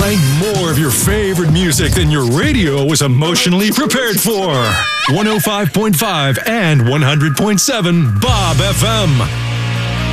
Find more of your favorite music than your radio was emotionally prepared for. 105.5 and 100.7 Bob FM.